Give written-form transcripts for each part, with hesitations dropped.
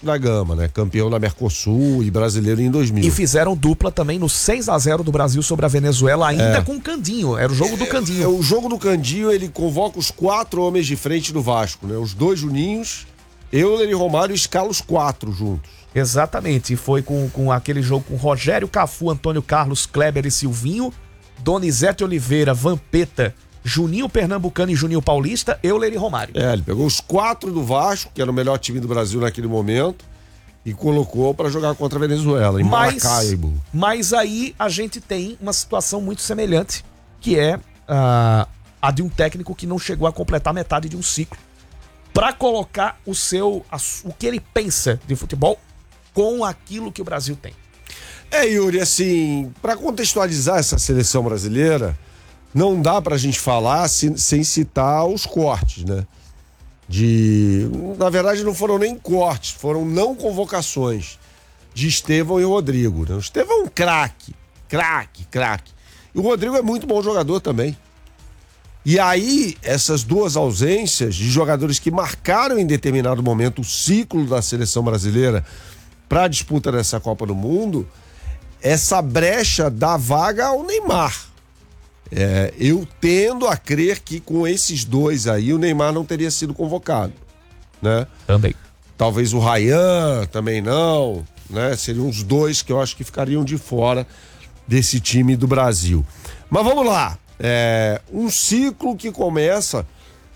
Vasco da Gama, né? Campeão da Mercosul e brasileiro em 2000. E fizeram dupla também no 6-0 do Brasil sobre a Venezuela, ainda com o Candinho. Era o jogo do Candinho. O jogo do Candinho, ele convoca os 4 homens de frente do Vasco, né? Os 2 Juninhos, Euler e Romário, escala os 4 juntos. Exatamente, e foi com aquele jogo com Rogério, Cafu, Antônio Carlos, Kleber e Silvinho, Donizete Oliveira, Vampeta, Juninho Pernambucano e Juninho Paulista, Euler e Romário. Ele pegou os 4 do Vasco, que era o melhor time do Brasil naquele momento, e colocou para jogar contra a Venezuela, em Maracaibo. Mas aí a gente tem uma situação muito semelhante, que é a de um técnico que não chegou a completar metade de um ciclo, para colocar o que ele pensa de futebol com aquilo que o Brasil tem. Yuri, assim, para contextualizar essa seleção brasileira, não dá pra gente falar sem citar os cortes, né? Na verdade, não foram nem cortes, foram não convocações de Estevão e Rodrigo, né? O Estevão é um craque. E o Rodrigo é muito bom jogador também. E aí, essas 2 ausências de jogadores que marcaram em determinado momento o ciclo da seleção brasileira para a disputa dessa Copa do Mundo, essa brecha dá vaga ao Neymar. Eu tendo a crer que com esses 2 aí o Neymar não teria sido convocado, né? Também. Talvez o Ryan também não, né? Seriam os 2 que eu acho que ficariam de fora desse time do Brasil. Mas vamos lá. Um ciclo que começa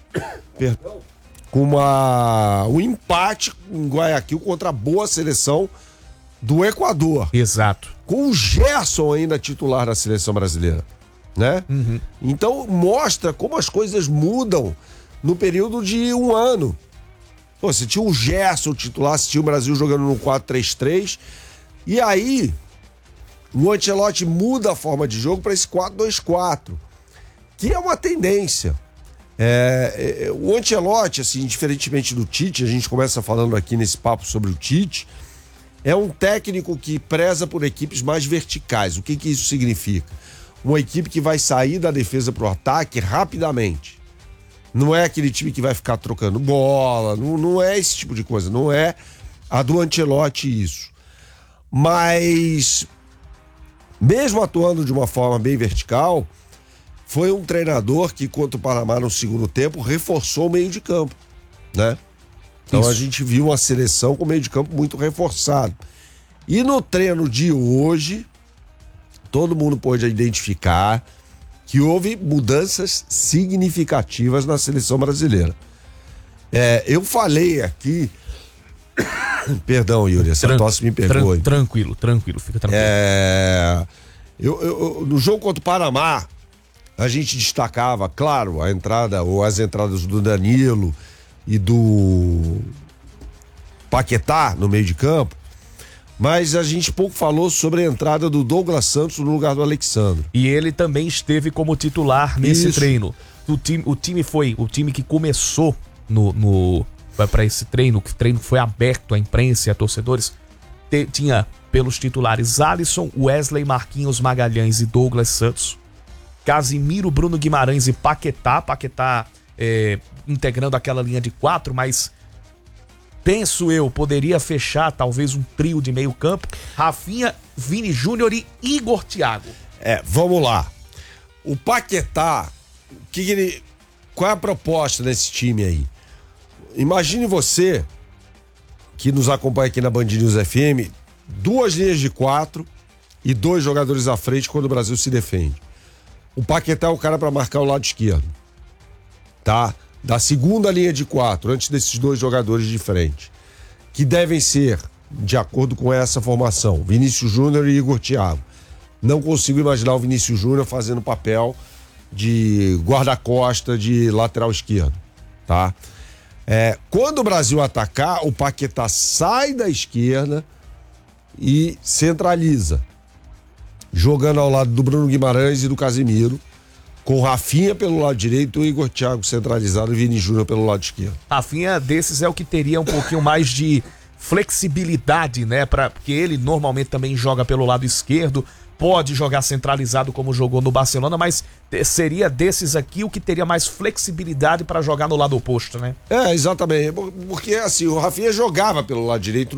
com um empate em Guayaquil contra a boa seleção do Equador. Exato. Com o Gerson ainda titular da seleção brasileira, né? Uhum. Então mostra como as coisas mudam no período de um ano. Pô, você tinha o Gerson titular, você tinha o Brasil jogando no 4-3-3, e aí o Ancelotti muda a forma de jogo para esse 4-2-4, que é uma tendência. O Ancelotti, assim, diferentemente do Tite, a gente começa falando aqui nesse papo sobre o Tite, é um técnico que preza por equipes mais verticais. O que isso significa? Uma equipe que vai sair da defesa para o ataque rapidamente. Não é aquele time que vai ficar trocando bola, não é esse tipo de coisa, não é a do Ancelotti isso. Mas, mesmo atuando de uma forma bem vertical, foi um treinador que, contra o Panamá no segundo tempo, reforçou o meio de campo, né? Então a gente viu uma seleção com o meio de campo muito reforçado. E no treino de hoje, todo mundo pôde identificar que houve mudanças significativas na seleção brasileira. Eu falei aqui... Perdão, Yuri, essa tosse me perdoe. Tranquilo, fica tranquilo. No jogo contra o Panamá, a gente destacava, claro, as entradas do Danilo e do Paquetá no meio de campo, mas a gente pouco falou sobre a entrada do Douglas Santos no lugar do Alexandre. E ele também esteve como titular nesse treino. O time que começou para esse treino, que o treino foi aberto à imprensa e a torcedores, tinha pelos titulares Alisson, Wesley, Marquinhos, Magalhães e Douglas Santos, Casimiro, Bruno Guimarães e Paquetá integrando aquela linha de 4, mas penso eu, poderia fechar talvez um trio de meio campo, Rafinha, Vini Júnior e Igor Thiago. Vamos lá. O Paquetá, qual é a proposta desse time aí? Imagine você, que nos acompanha aqui na Band News FM, 2 linhas de 4 e 2 jogadores à frente quando o Brasil se defende. O Paquetá é o cara para marcar o lado esquerdo, tá? Da segunda linha de 4, antes desses 2 jogadores de frente, que devem ser, de acordo com essa formação, Vinícius Júnior e Igor Thiago. Não consigo imaginar o Vinícius Júnior fazendo papel de guarda-costa de lateral esquerdo, tá? Quando o Brasil atacar, o Paquetá sai da esquerda e centraliza, jogando ao lado do Bruno Guimarães e do Casimiro, com Rafinha pelo lado direito, o Igor Thiago centralizado e Vini Júnior pelo lado esquerdo. Rafinha desses é o que teria um pouquinho mais de flexibilidade, né? Porque ele normalmente também joga pelo lado esquerdo, pode jogar centralizado como jogou no Barcelona, mas seria desses aqui o que teria mais flexibilidade para jogar no lado oposto, né? Exatamente, porque assim, o Rafinha jogava pelo lado direito